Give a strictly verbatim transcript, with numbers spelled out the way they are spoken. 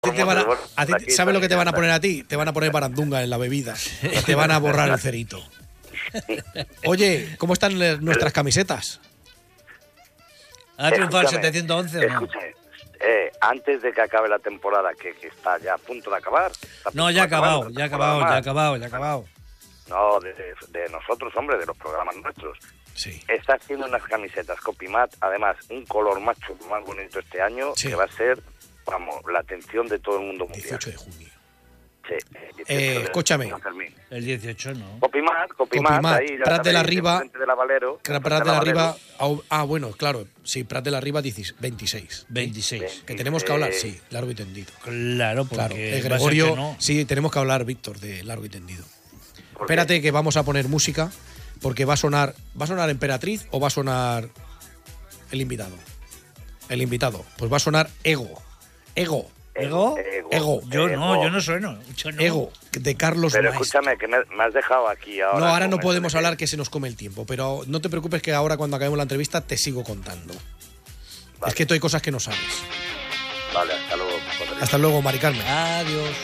Te van a, a ti, ¿sabes lo que te van a poner a ti? Te van a poner barandunga en la bebida. Te van a borrar el cerito. Oye, ¿cómo están nuestras camisetas? ¿Ha triunfado el setecientos once o no? Escúchame, eh, antes de que acabe la temporada, que, que está ya a punto de acabar. No, ya ha acabado, ya ha acabado, ya ha acabado, ya ha acabado. No, de, de, de nosotros, hombre, de los programas nuestros. Sí. Está haciendo unas camisetas Copimat, además, un color macho más bonito este año, sí. que va a ser, vamos, la atención de todo el mundo mundial. dieciocho de junio. Sí. Eh, escúchame. El dieciocho, ¿no? Copimat, Copimat, Copimat, ahí. Ya Prat de la Riba. De la Valero, Prat de la Riba. Ah, bueno, claro. Sí, Prat de la Riba veintiséis. veintiséis. Que tenemos que hablar, sí, largo y tendido. Claro, porque claro, el Gregorio, no. Sí, tenemos que hablar, Víctor, de largo y tendido. Espérate que vamos a poner música, porque va a sonar, ¿va a sonar Emperatriz o va a sonar el invitado? El invitado, pues va a sonar Ego. Ego. ¿Ego? Ego. Ego. Yo Ego. no, yo no sueno. Yo no. Ego, de Carlos Pero Maestro. escúchame, que me, me has dejado aquí ahora. No, ahora no podemos hablar, que se nos come el tiempo, pero no te preocupes que ahora cuando acabemos la entrevista te sigo contando. Vale. Es que tú hay cosas que no sabes. Vale, hasta luego. Hasta luego, Mari Carmen. Adiós.